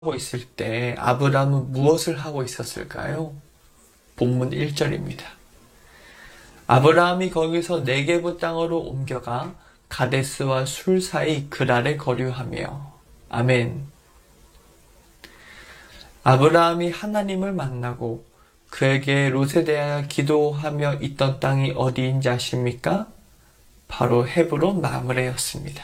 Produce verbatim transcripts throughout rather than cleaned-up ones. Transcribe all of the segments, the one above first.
하고 있을 때 아브라함은 무엇을 하고 있었을까요? 본문 일 절입니다. 아브라함이 거기서 네게부 땅으로 옮겨가 가데스와 술 사이 그랄에 거류하며. 아멘. 아브라함이 하나님을 만나고 그에게 롯에 대하여 기도하며 있던 땅이 어디인지 아십니까? 바로 헤브론 마므레였습니다.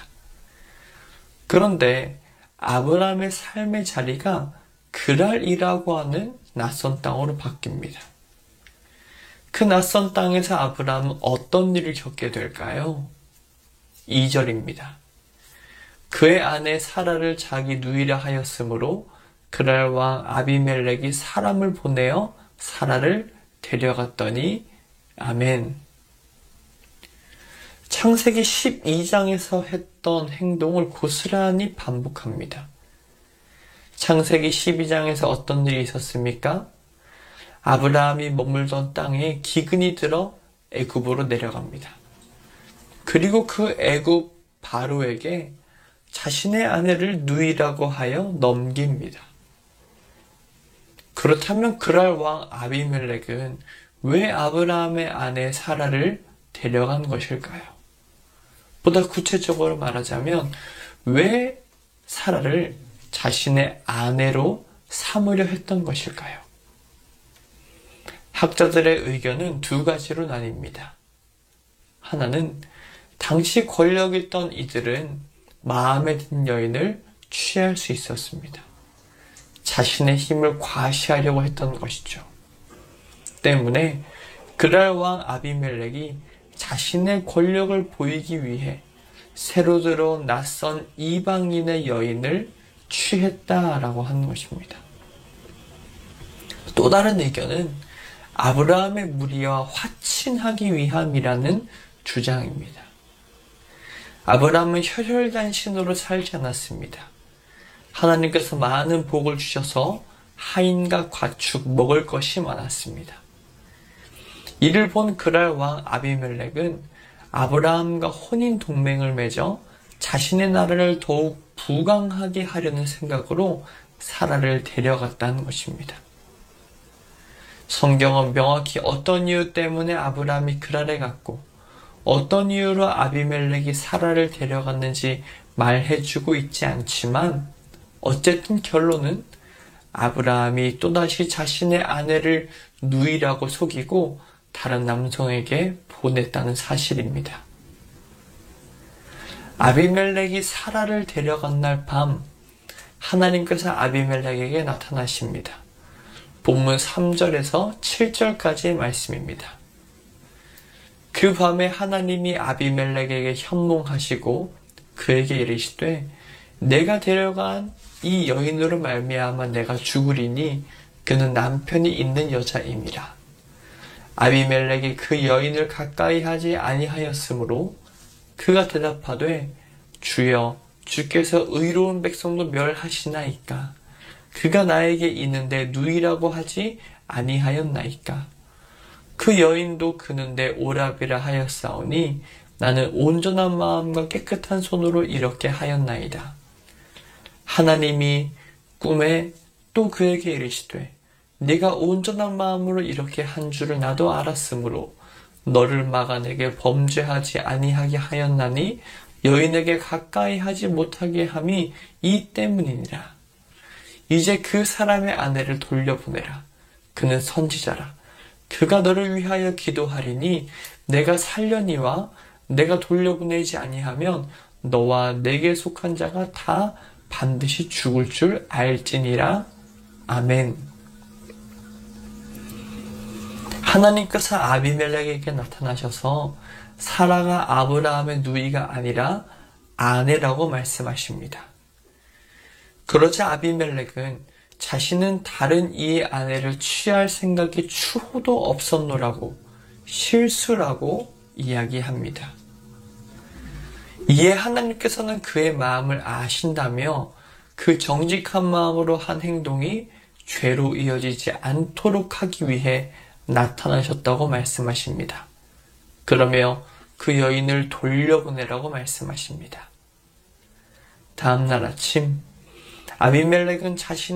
그런데 아브라함의 삶의 자리가 그랄이라고 하는 낯선 땅으로 바뀝니다. 그 낯선 땅에서 아브라함은 어떤 일을 겪게 될까요? 이 절입니다. 그의 아내 사라를 자기 누이라 하였으므로 그랄 왕 아비멜렉이 사람을 보내어 사라를 데려갔더니. 아멘. 창세기 십이 장에서 했던 행동을 고스란히 반복합니다. 창세기 십이 장에서 어떤 일이 있었습니까? 아브라함이 머물던 땅에 기근이 들어 애굽으로 내려갑니다. 그리고 그 애굽 바로에게 자신의 아내를 누이라고 하여 넘깁니다. 그렇다면 그랄 왕 아비멜렉은 왜 아브라함의 아내 사라를 데려간 것일까요? 보다 구체적으로 말하자면 왜 사라를 자신의 아내로 삼으려 했던 것일까요? 학자들의 의견은 두 가지로 나뉩니다. 하나는 당시 권력 있던 이들은 마음에 든 여인을 취할 수 있었습니다. 자신의 힘을 과시하려고 했던 것이죠. 때문에 그랄 왕 아비멜렉이 자신의 권력을 보이기 위해 새로 들어온 낯선 이방인의 여인을 취했다라고 하는 것입니다. 또 다른 의견은 아브라함의 무리와 화친하기 위함이라는 주장입니다. 아브라함은 혈혈단신으로 살지 않았습니다. 하나님께서 많은 복을 주셔서 하인과 가축 먹을 것이 많았습니다. 이를 본 그랄 왕 아비멜렉은 아브라함과 혼인 동맹을 맺어 자신의 나라를 더욱 부강하게 하려는 생각으로 사라를 데려갔다는 것입니다. 성경은 명확히 어떤 이유 때문에 아브라함이 그랄에 갔고 어떤 이유로 아비멜렉이 사라를 데려갔는지 말해주고 있지 않지만 어쨌든 결론은 아브라함이 또다시 자신의 아내를 누이라고 속이고 다른 남성에게 보냈다는 사실입니다. 아비멜렉이 사라를 데려간 날 밤 하나님께서 아비멜렉에게 나타나십니다. 본문 삼 절에서 칠 절까지의 말씀입니다. 그 밤에 하나님이 아비멜렉에게 현몽하시고 그에게 이르시되 내가 데려간 이 여인으로 말미암아 내가 죽으리니 그는 남편이 있는 여자임이라. 아비멜렉이 그 여인을 가까이 하지 아니하였으므로 그가 대답하되 주여 주께서 의로운 백성도 멸하시나이까. 그가 나에게 있는데 누이라고 하지 아니하였나이까. 그 여인도 그는데 오라비라 하였사오니 나는 온전한 마음과 깨끗한 손으로 이렇게 하였나이다. 하나님이 꿈에 또 그에게 이르시되 네가 온전한 마음으로 이렇게 한 줄을 나도 알았으므로 너를 막아 내게 범죄하지 아니하게 하였나니 여인에게 가까이 하지 못하게 함이 이 때문이니라. 이제 그 사람의 아내를 돌려보내라. 그는 선지자라. 그가 너를 위하여 기도하리니 내가 살려니와 내가 돌려보내지 아니하면 너와 내게 속한 자가 다 반드시 죽을 줄 알지니라. 아멘. 하나님께서 아비멜렉에게 나타나셔서 사라가 아브라함의 누이가 아니라 아내라고 말씀하십니다. 그러자 아비멜렉은 자신은 다른 이의 아내를 취할 생각이 추호도 없었노라고 실수라고 이야기합니다. 이에 하나님께서는 그의 마음을 아신다며 그 정직한 마음으로 한 행동이 죄로 이어지지 않도록 하기 위해 나타나셨다고 말씀하십니다. 그러며 그 여인을 돌려보내라고 말씀하십니다. 다음날 아침 아비멜렉은 자신